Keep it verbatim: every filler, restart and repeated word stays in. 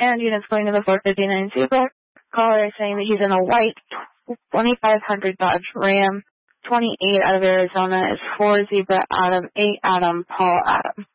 And units going to the four fifty-nine Zebra. Caller is saying that he's in a white twenty-five hundred Dodge Ram. twenty-eight out of Arizona is four Zebra Adam, eight Adam, Paul Adam.